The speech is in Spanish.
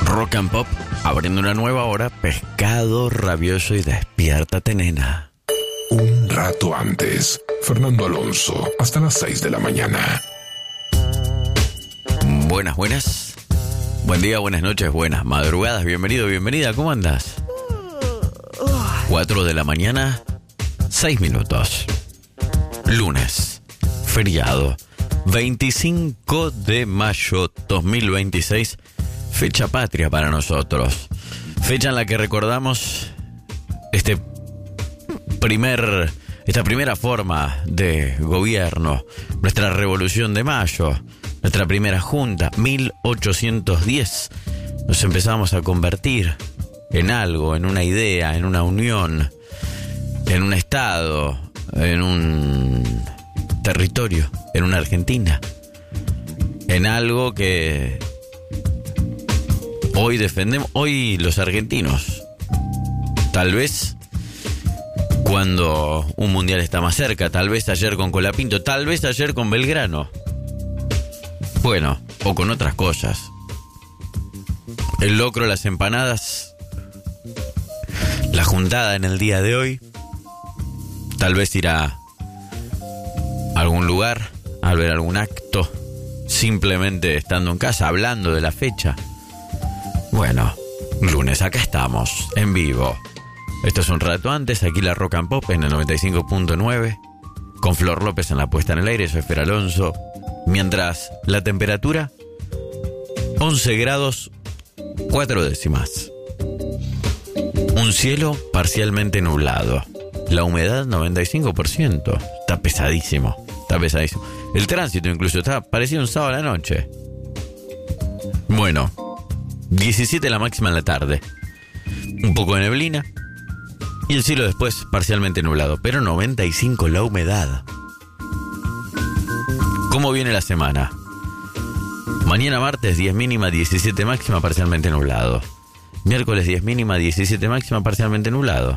Rock and Pop, abriendo una nueva hora, Pescado Rabioso y Despiértate, Nena. Un rato antes, Fernando Alonso, hasta las 6 de la mañana. Buenas, buenas. Buen día, buenas noches, buenas madrugadas. Bienvenido, bienvenida. ¿Cómo andas? 4 de la mañana, 6 minutos. Lunes, feriado, 25 de mayo 2026. Fecha patria para nosotros. Fecha en la que recordamos esta primera forma de gobierno, nuestra revolución de mayo, nuestra primera junta, 1810. Nos empezamos a convertir en algo, en una idea, en una unión, en un estado, en un territorio, en una Argentina, en algo que hoy defendemos, hoy los argentinos. Tal vez cuando un mundial está más cerca, tal vez ayer con Colapinto, tal vez ayer con Belgrano. Bueno, o con otras cosas. El locro, las empanadas, la juntada en el día de hoy. Tal vez irá a algún lugar, a ver algún acto, simplemente estando en casa, hablando de la fecha. Bueno, lunes, acá estamos, en vivo. Esto es un rato antes, aquí la Rock and Pop en el 95.9, con Flor López en la puesta en el aire, soy Fer Alonso. Mientras la temperatura, 11 grados, 4 décimas. Un cielo parcialmente nublado. La humedad, 95%. Está pesadísimo, está pesadísimo. El tránsito incluso está parecido un sábado a la noche. Bueno, 17 la máxima en la tarde. Un poco de neblina. Y el cielo después parcialmente nublado. Pero 95 la humedad. ¿Cómo viene la semana? Mañana martes 10 mínima, 17 máxima, parcialmente nublado. Miércoles 10 mínima, 17 máxima, parcialmente nublado.